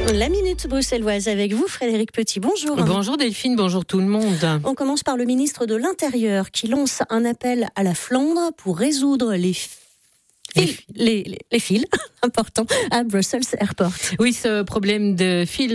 La Minute Bruxelloise avec vous, Frédéric Petit. Bonjour. Bonjour Delphine, bonjour tout le monde. On commence par le ministre de l'Intérieur qui lance un appel à la Flandre pour résoudre les fils importants à Brussels Airport. Oui, ce problème de fils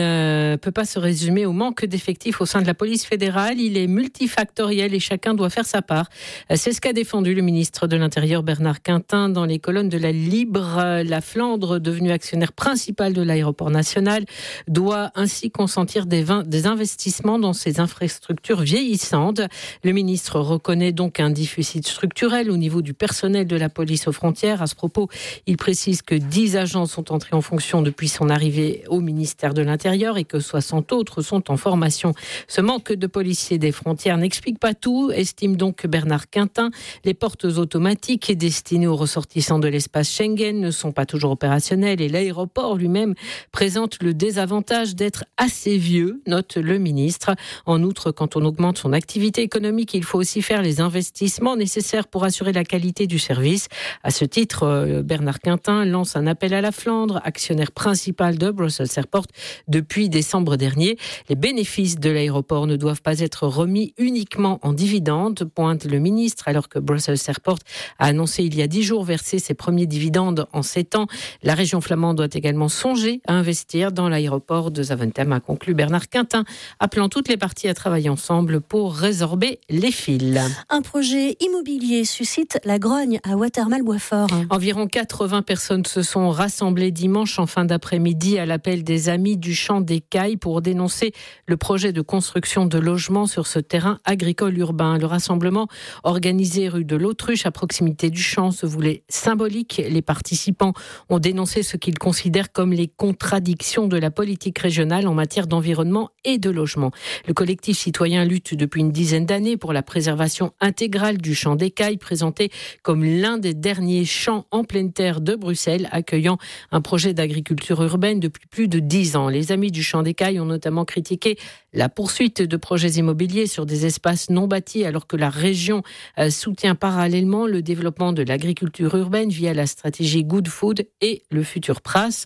ne peut pas se résumer au manque d'effectifs au sein de la police fédérale. Il est multifactoriel et chacun doit faire sa part. C'est ce qu'a défendu le ministre de l'Intérieur Bernard Quintin dans les colonnes de la Libre. La Flandre, devenue actionnaire principal de l'aéroport national, doit ainsi consentir des investissements dans ses infrastructures vieillissantes. Le ministre reconnaît donc un déficit structurel au niveau du personnel de la police aux frontières. À ce propos, il précise que 10 agents sont entrés en fonction depuis son arrivée au ministère de l'Intérieur et que 60 autres sont en formation. Ce manque de policiers des frontières n'explique pas tout, estime donc Bernard Quintin. Les portes automatiques destinées aux ressortissants de l'espace Schengen ne sont pas toujours opérationnelles et l'aéroport lui-même présente le désavantage d'être assez vieux, note le ministre. En outre, quand on augmente son activité économique, il faut aussi faire les investissements nécessaires pour assurer la qualité du service. À ce titre, Bernard Quintin lance un appel à la Flandre, actionnaire principal de Brussels Airport depuis décembre dernier. Les bénéfices de l'aéroport ne doivent pas être remis uniquement en dividendes, pointe le ministre, alors que Brussels Airport a annoncé il y a 10 jours verser ses premiers dividendes en 7 ans. La région flamande doit également songer à investir dans l'aéroport de Zaventem, a conclu Bernard Quintin, appelant toutes les parties à travailler ensemble pour résorber les fils. Un projet immobilier suscite la grogne à Watermal-Boisfort. Environ 80 personnes se sont rassemblées dimanche en fin d'après-midi à l'appel des Amis du Champ des Cailles pour dénoncer le projet de construction de logements sur ce terrain agricole urbain. Le rassemblement, organisé rue de l'Autruche à proximité du champ, se voulait symbolique. Les participants ont dénoncé ce qu'ils considèrent comme les contradictions de la politique régionale en matière d'environnement et de logement. Le collectif citoyen lutte depuis une dizaine d'années pour la préservation intégrale du Champ des Cailles, présenté comme l'un des derniers champs en pleine terre de Bruxelles, accueillant un projet d'agriculture urbaine depuis plus de 10 ans. Les Amis du Champ des Cailles ont notamment critiqué la poursuite de projets immobiliers sur des espaces non bâtis, alors que la région soutient parallèlement le développement de l'agriculture urbaine via la stratégie Good Food et le futur PRAS.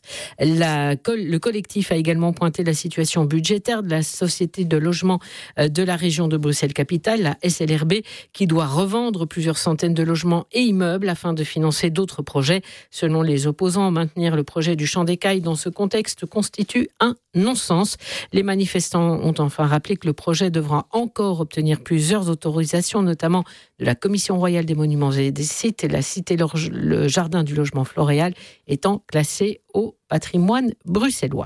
Le collectif a également pointé la situation budgétaire de la société de logement de la région de Bruxelles-Capitale, la SLRB, qui doit revendre plusieurs centaines de logements et immeubles afin de financer d'autres projets. Selon les opposants, maintenir le projet du Champ des Cailles dans ce contexte constitue un non-sens. Les manifestants ont enfin rappelé que le projet devra encore obtenir plusieurs autorisations, notamment de la Commission royale des monuments et des sites, et la cité le jardin du logement Floréal étant classé au patrimoine bruxellois.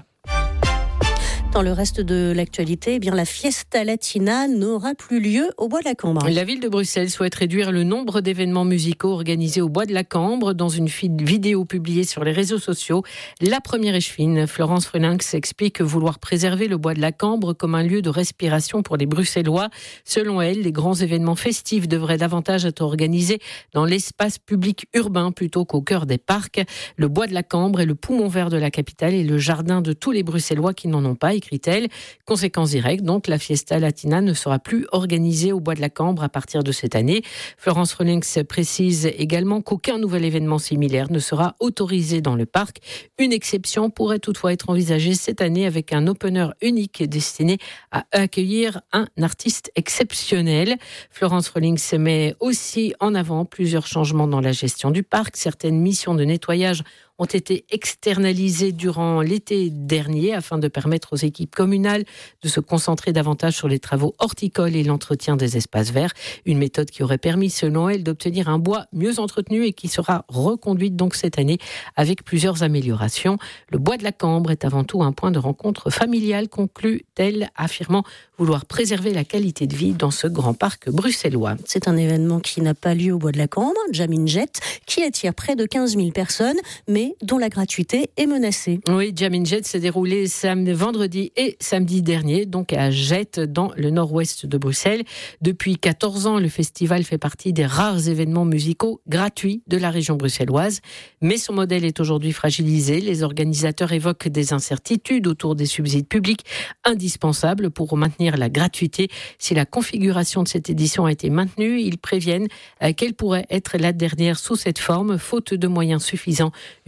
Dans le reste de l'actualité, la Fiesta Latina n'aura plus lieu au Bois de la Cambre. La ville de Bruxelles souhaite réduire le nombre d'événements musicaux organisés au Bois de la Cambre. Dans une vidéo publiée sur les réseaux sociaux, la première échevine, Florence Frelinx, explique vouloir préserver le Bois de la Cambre comme un lieu de respiration pour les Bruxellois. Selon elle, les grands événements festifs devraient davantage être organisés dans l'espace public urbain plutôt qu'au cœur des parcs. Le Bois de la Cambre est le poumon vert de la capitale et le jardin de tous les Bruxellois qui n'en ont pas, écrit-elle. Conséquence directe, donc, la Fiesta Latina ne sera plus organisée au Bois de la Cambre à partir de cette année. Florence Frelinx précise également qu'aucun nouvel événement similaire ne sera autorisé dans le parc. Une exception pourrait toutefois être envisagée cette année avec un opener unique destiné à accueillir un artiste exceptionnel. Florence Frelinx met aussi en avant plusieurs changements dans la gestion du parc. Certaines missions de nettoyage ont été externalisées durant l'été dernier afin de permettre aux équipes communales de se concentrer davantage sur les travaux horticoles et l'entretien des espaces verts. Une méthode qui aurait permis, selon elle, d'obtenir un bois mieux entretenu et qui sera reconduite donc cette année avec plusieurs améliorations. Le Bois de la Cambre est avant tout un point de rencontre familial, conclut-elle, affirmant vouloir préserver la qualité de vie dans ce grand parc bruxellois. C'est un événement qui n'a pas lieu au Bois de la Cambre, Jamin Jet, qui attire près de 15 000 personnes, mais dont la gratuité est menacée. Oui, Jamin Jet s'est déroulé vendredi et samedi dernier, donc à Jette, dans le nord-ouest de Bruxelles. Depuis 14 ans, le festival fait partie des rares événements musicaux gratuits de la région bruxelloise. Mais son modèle est aujourd'hui fragilisé. Les organisateurs évoquent des incertitudes autour des subsides publics indispensables pour maintenir la gratuité. Si la configuration de cette édition a été maintenue, ils préviennent qu'elle pourrait être la dernière sous cette forme, faute de moyens suffisants. Une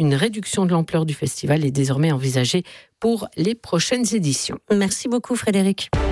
Une réduction de l'ampleur du festival est désormais envisagée pour les prochaines éditions. Merci beaucoup Frédéric.